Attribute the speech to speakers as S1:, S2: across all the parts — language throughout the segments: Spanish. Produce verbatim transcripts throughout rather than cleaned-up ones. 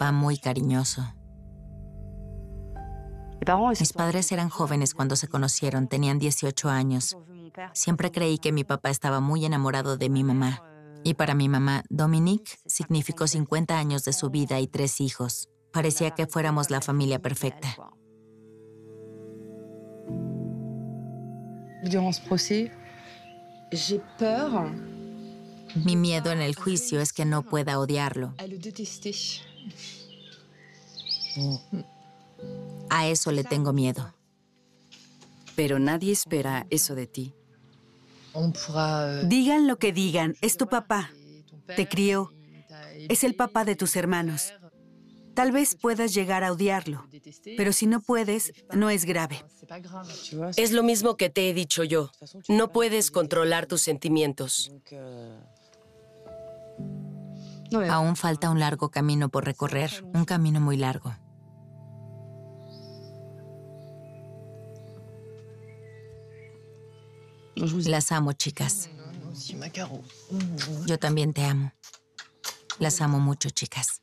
S1: papá muy cariñoso. Mis padres eran jóvenes cuando se conocieron, tenían dieciocho años. Siempre creí que mi papá estaba muy enamorado de mi mamá. Y para mi mamá, Dominique significó cincuenta años de su vida y tres hijos. Parecía que fuéramos la familia perfecta.
S2: Durant ce procès, j'ai peur
S1: Mi miedo en el juicio es que no pueda odiarlo.
S2: à le détester.
S1: A eso le tengo miedo.
S3: Pero nadie espera eso de ti.
S2: On pourra, euh,
S4: Digan lo que digan, es tu papá. Te crió. Es el papá de tus hermanos. Tal vez puedas llegar a odiarlo, pero si no puedes, no es grave.
S2: c'est pas grave, tu vois.
S5: Es lo mismo que te he dicho yo. No puedes controlar tus sentimientos.
S2: Donc, euh,
S1: Aún falta un largo camino por recorrer, un camino muy largo. Las amo, chicas.
S2: aussi, Macaro.
S1: Yo también te amo. Las amo mucho, chicas.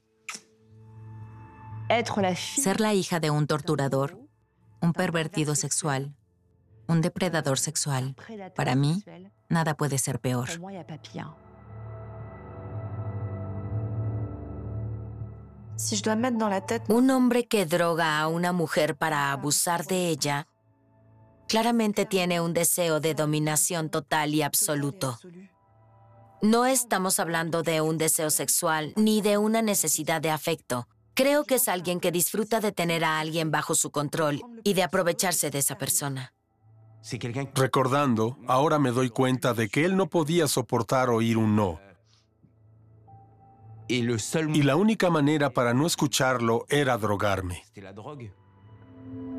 S6: Être la fille
S1: Ser la hija de un torturador, un pervertido sexual, un depredador sexual.
S6: prédateur
S1: Para mí,
S6: sexuel,
S1: nada puede ser peor.
S6: pour moi, il n'y a pas pire. Si je dois mettre dans la tête
S5: Un hombre que droga a una mujer para abusar de ella, claramente tiene un deseo de dominación total y absoluto. No estamos hablando de un deseo sexual ni de una necesidad de afecto. Creo que es alguien que disfruta de tener a alguien bajo su control y de aprovecharse de esa persona.
S7: Recordando, ahora me doy cuenta de que él no podía soportar oír un no. Y la única manera para no escucharlo era drogarme.